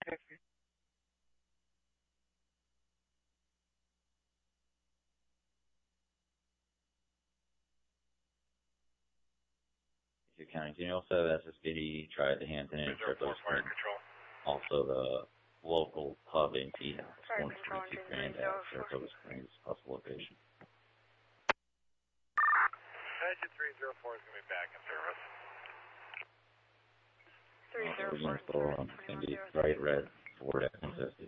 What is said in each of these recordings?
County. Can you also have SSPD try at the Hampton Inn, Triple Springs? Also the local pub and tea house, 142 Grand Ave, Saratoga Springs, possible location. Engine 304 is going to be back in service. 304. It's going to be bright red Ford F-150.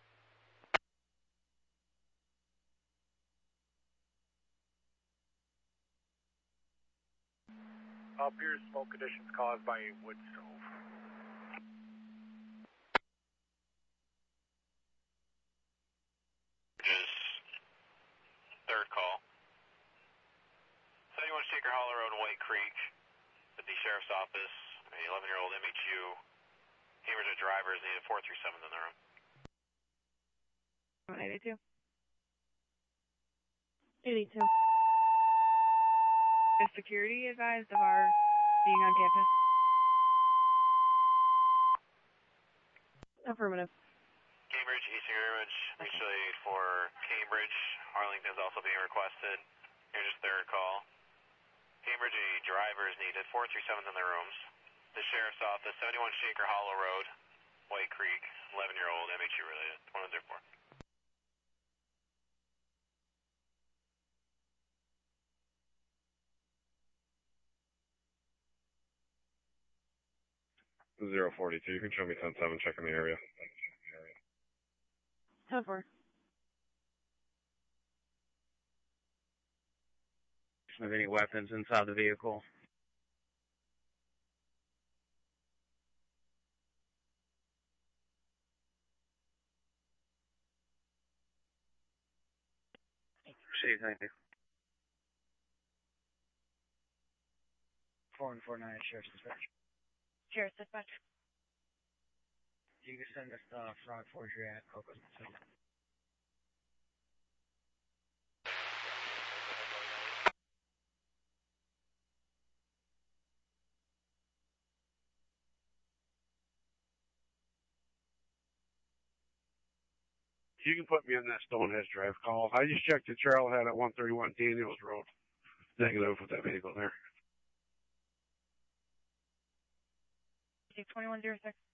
Appears smoke conditions caused by a wood stove. Just third call. 71 Shaker Hollow Road, White Creek, at the Sheriff's Office. An 11-year-old MHU. Cambridge drivers needed 437 in the room. 82. 82. Is security advised of our being on campus? Affirmative. Cambridge, Eastern Greenwich, mutual aid for Cambridge. Arlington's also being requested. Here's your third call. Cambridge, drivers needed 437 in their rooms. The Sheriff's Office, 71 Shaker Hollow Road, White Creek, 11-year-old MHU related, 104. Zero 42, you can show me 10-7, checking the area. 10-4. Of any weapons inside the vehicle. Thank you. 4149 Sheriff's Dispatch. Sheriff's Dispatch. You can send us the fraud forgery at Coco's. You can put me in that Stonehenge Drive call. I just checked the trailhead at 131 Daniels Road. Negative with that vehicle there. 2106.